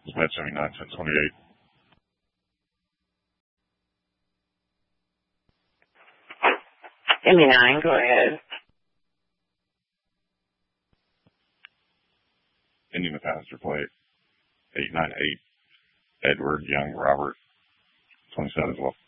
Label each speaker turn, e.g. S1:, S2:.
S1: Med 79, 1028.
S2: Give me 9, go ahead.
S1: Indian passenger plate 898. Edward Young Robert 27 as well.